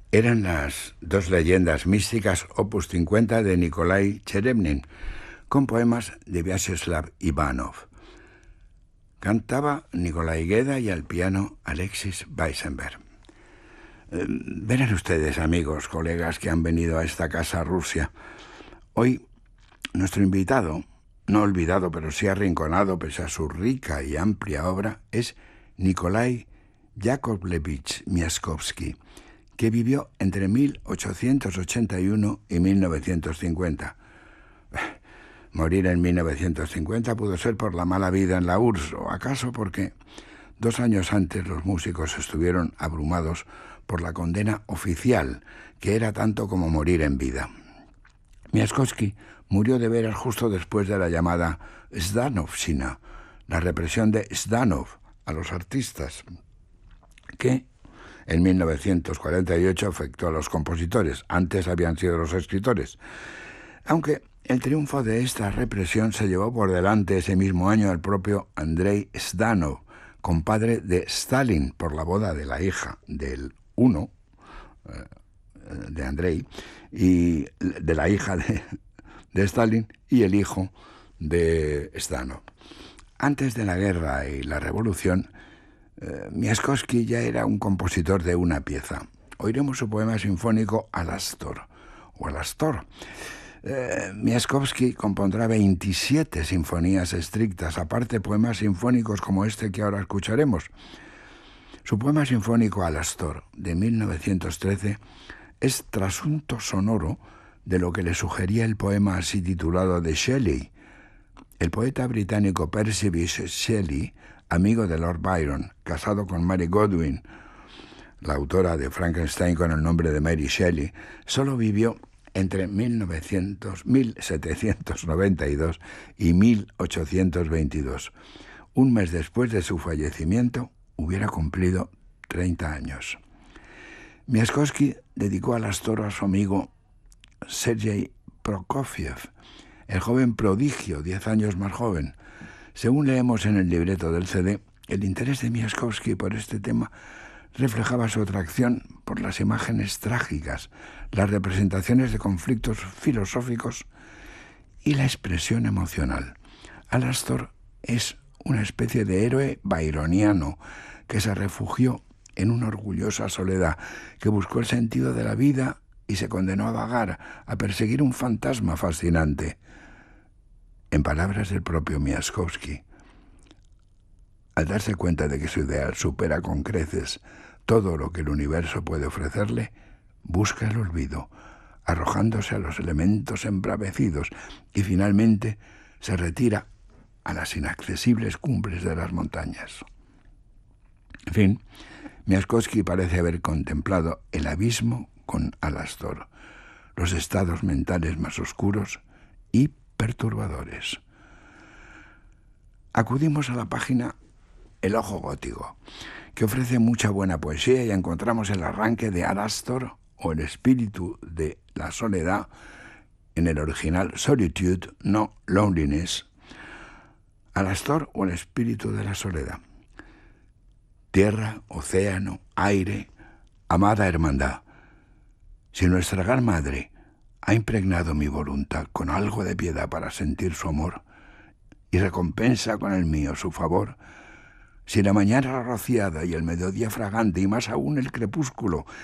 Eran las dos leyendas místicas opus 50 de Nikolai Cheremnin, con poemas de Vyacheslav Ivanov. Cantaba Nikolai Gueda y al piano Alexis Weissenberg. Verán ustedes, amigos, colegas que han venido a esta casa Rusia. Hoy nuestro invitado, no olvidado pero sí arrinconado pese a su rica y amplia obra, es Nikolai Yakovlevich Miaskovsky, que vivió entre 1881 y 1950. Morir en 1950 pudo ser por la mala vida en la URSS, o acaso porque 2 años antes los músicos estuvieron abrumados por la condena oficial, que era tanto como morir en vida. Miaskovsky murió de veras justo después de la llamada Zhdanovщина, la represión de Zhdanov a los artistas, que en 1948 afectó a los compositores. Antes habían sido los escritores. Aunque el triunfo de esta represión se llevó por delante ese mismo año al propio Andrei Zhdanov, compadre de Stalin, por la boda de la hija del uno, de Andrei, y de la hija de Stalin y el hijo de Zhdanov. Antes de la guerra y la revolución, Miaskovsky ya era un compositor de una pieza. Oiremos su poema sinfónico Alastor, o Alastor. Miaskovsky compondrá 27 sinfonías estrictas, aparte poemas sinfónicos como este que ahora escucharemos. Su poema sinfónico Alastor, de 1913, es trasunto sonoro de lo que le sugería el poema así titulado de Shelley. El poeta británico Percy Bysshe Shelley, amigo de Lord Byron, casado con Mary Godwin, la autora de Frankenstein con el nombre de Mary Shelley, solo vivió entre 1792 y 1822. Un mes después de su fallecimiento, hubiera cumplido 30 años. Miaskovsky dedicó Alastor a su amigo Sergei Prokofiev, el joven prodigio, 10 años más joven. Según leemos en el libreto del CD, el interés de Miaskovsky por este tema reflejaba su atracción por las imágenes trágicas, las representaciones de conflictos filosóficos y la expresión emocional. Alastor es una especie de héroe byroniano que se refugió en una orgullosa soledad, que buscó el sentido de la vida y se condenó a vagar, a perseguir un fantasma fascinante. En palabras del propio Miaskovsky, al darse cuenta de que su ideal supera con creces todo lo que el universo puede ofrecerle, busca el olvido, arrojándose a los elementos embravecidos y finalmente se retira a las inaccesibles cumbres de las montañas. En fin, Miaskovsky parece haber contemplado el abismo con Alastor, los estados mentales más oscuros y perturbadores. Acudimos a la página El Ojo Gótico, que ofrece mucha buena poesía, y encontramos el arranque de Alastor, o el espíritu de la soledad, en el original Solitude, no Loneliness. Alastor, o el espíritu de la soledad. Tierra, océano, aire, amada hermandad. Si nuestra gran madre ha impregnado mi voluntad con algo de piedad para sentir su amor, y recompensa con el mío su favor, si la mañana rociada y el mediodía fragante, y más aún el crepúsculo,